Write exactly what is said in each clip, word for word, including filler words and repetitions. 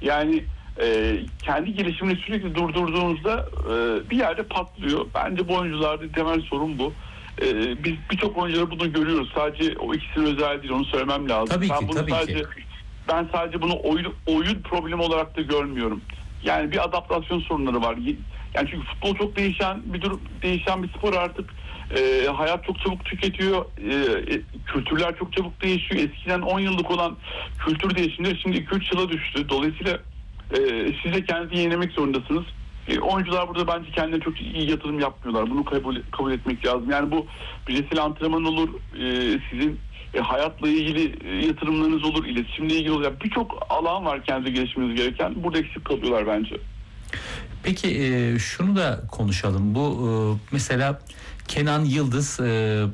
Yani e, kendi gelişimini sürekli durdurduğunuzda e, bir yerde patlıyor. Bence bu oyuncularda temel sorun bu. E, biz birçok oyuncuları bunu görüyoruz. Sadece o ikisinin özel değil, onu söylemem lazım. Tabii ben ki, bunu tabii sadece, ki. Ben sadece bunu oyun, oyun problemi olarak da görmüyorum. Yani bir adaptasyon sorunları var. Yani çünkü futbol çok değişen bir durum, değişen bir spor artık. E, hayat çok çabuk tüketiyor. E, kültürler çok çabuk değişiyor. Eskiden on yıllık olan kültür değişimleri şimdi iki üç yıla düştü. Dolayısıyla e, siz de kendinizi yenilemek zorundasınız. E, oyuncular burada bence kendilerine çok iyi yatırım yapmıyorlar. Bunu kabul, kabul etmek lazım. Yani bu bireysel antrenman olur, e, sizin e, hayatla ilgili e, yatırımlarınız olur, iletişimle ilgili olur. Yani birçok alan var kendi gelişmeniz gereken. Burada eksik kalıyorlar bence. Peki e, şunu da konuşalım. Bu e, mesela Kenan Yıldız e,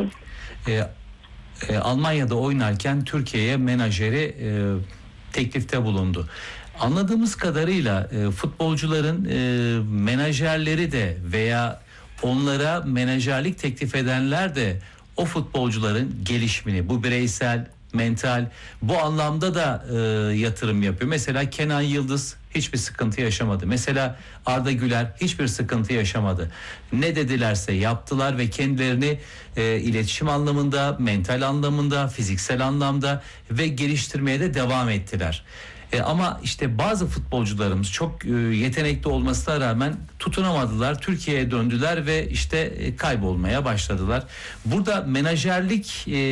e, e, Almanya'da oynarken Türkiye'ye menajeri e, teklifte bulundu. Anladığımız kadarıyla e, futbolcuların e, menajerleri de veya onlara menajerlik teklif edenler de o futbolcuların gelişimini, bu bireysel, mental, bu anlamda da e, yatırım yapıyor. Mesela Kenan Yıldız hiçbir sıkıntı yaşamadı. Mesela Arda Güler hiçbir sıkıntı yaşamadı. Ne dedilerse yaptılar ve kendilerini e, iletişim anlamında, mental anlamında, fiziksel anlamda ve geliştirmeye de devam ettiler. E, ama işte bazı futbolcularımız çok e, yetenekli olmasına rağmen tutunamadılar. Türkiye'ye döndüler ve işte e, kaybolmaya başladılar. Burada menajerlik e,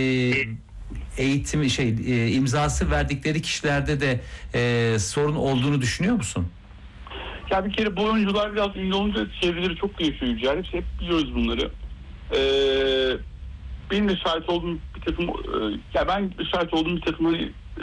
eğitimi şey e, imzası verdikleri kişilerde de e, sorun olduğunu düşünüyor musun? Ya bir kere bu oyuncular biraz ünlü olunca çevreleri çok değişiyor. Yani hepsi hep biliyoruz bunları. Ee, benim de şahit olduğum bir takım e, ya ben şahit olduğum bir takım hani, e,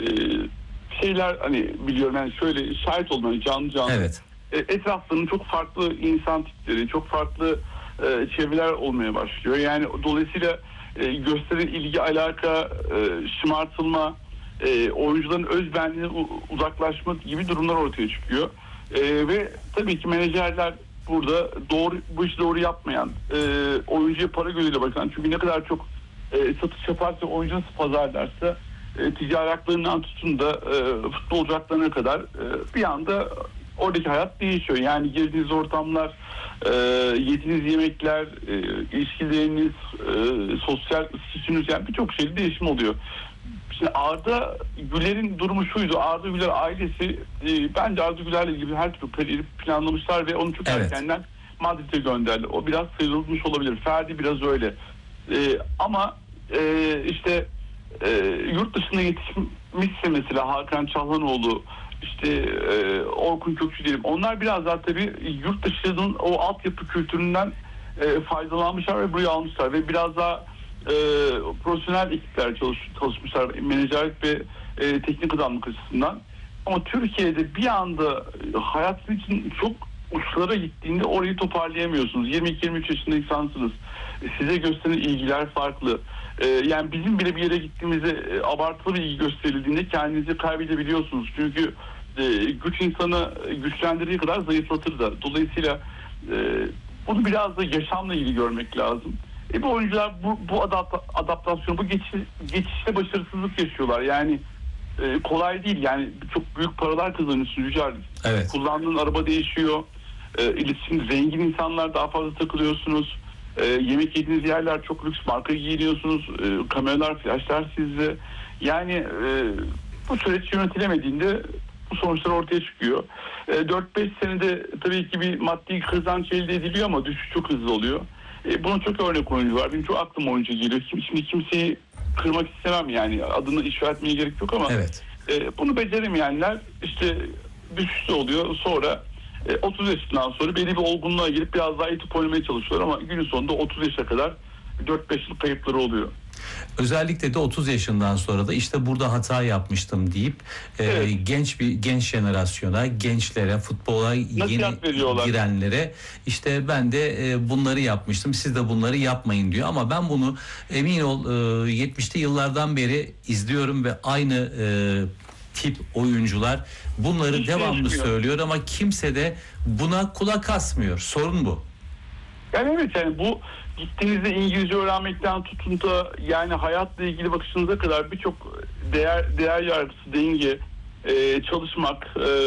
şeyler hani biliyorum yani şöyle şahit oldum hani canlı canlı. Evet. E, etraflarının çok farklı insan tipleri, çok farklı e, çevreler olmaya başlıyor. Yani dolayısıyla e, gösteren ilgi, alaka, e, şımartılma, e, oyuncuların özbenliğine uzaklaşma gibi durumlar ortaya çıkıyor. E, ve tabii ki menajerler burada doğru bu işi doğru yapmayan, e, oyuncuya para gözüyle bakan, çünkü ne kadar çok e, satış yaparsa, oyuncu nasıl pazarlarsa e, ticari haklarından tutun da e, futbolcu haklarına kadar e, bir anda oradaki hayat değişiyor. Yani girdiğiniz ortamlar, e, yediğiniz yemekler, e, ilişkileriniz, e, sosyal statünüz, yani birçok şeyde değişim oluyor. Şimdi Arda Güler'in durumu şuydu. Arda Güler ailesi e, bence Arda Güler'le ilgili her türlü kariyeri planlamışlar ve onu çok Evet. erkenden Madrid'e gönderdi. O biraz sıyrılmış olabilir. Ferdi biraz öyle. E, ama e, işte e, yurt dışında yetişmişse mesela Hakan Çalhanoğlu, işte e, Orkun Kökçü diyelim. Onlar biraz daha tabii yurt dışının o altyapı kültüründen e, faydalanmışlar ve buraya almışlar ve biraz daha e, profesyonel ekipler çalış, çalışmışlar menajerlik ve e, teknik adamlık açısından. Ama Türkiye'de bir anda hayatın için çok uçlara gittiğinde orayı toparlayamıyorsunuz. yirmi iki yirmi üç yaşında insansınız. Size gösteren ilgiler farklı. Ee, yani bizim bile bir yere gittiğimizde e, abartılı bir ilgi gösterildiğinde kendinizi kaybedebiliyorsunuz. Çünkü e, güç insanı güçlendirdiği kadar zayıflatır da. Dolayısıyla e, bunu biraz da yaşamla ilgili görmek lazım. E, bu oyuncular bu, bu adapta, adaptasyon, bu geçiş, geçişte başarısızlık yaşıyorlar. Yani e, kolay değil. Yani çok büyük paralar kazanıyorsunuz Yücel. Evet. Kullandığın araba değişiyor. E, iletişim, zengin insanlar daha fazla takılıyorsunuz. E, yemek yediğiniz yerler çok lüks, marka giyiniyorsunuz. E, kameralar, flaşlar sizde. Yani e, bu süreç yönetilemediğinde bu sonuçlar ortaya çıkıyor. E, dört beş senede tabii ki bir maddi kazanç elde ediliyor ama düşüş çok hızlı oluyor. E, buna çok örnek oyuncu var. Benim çok aklıma oyuncu geliyor. Şimdi kimseyi kırmak istemem yani. Adını ifşa etmeye gerek yok ama Evet. e, bunu beceremeyenler işte düşüşte oluyor. Sonra e, otuz yaşından sonra belli bir olgunluğa girip biraz daha iyi top oynamaya çalışıyorlar ama günün sonunda otuz yaşa kadar dört beş yıl kayıpları oluyor. Özellikle de otuz yaşından sonra da işte burada hata yapmıştım deyip e, Evet. genç bir genç jenerasyona, gençlere, futbola Nasihat yeni veriyorlar. girenlere işte ben de e, bunları yapmıştım, siz de bunları yapmayın diyor. Ama ben bunu emin ol e, yetmişli yıllardan beri izliyorum ve aynı e, tip oyuncular bunları Hiç devamlı değişmiyor. söylüyor ama kimse de buna kulak asmıyor. Sorun bu. Yani evet, yani bu gittiğinizde İngilizce öğrenmekten tutun da yani hayatla ilgili bakışınıza kadar birçok değer değer yargısı, denge, e, çalışmak, e,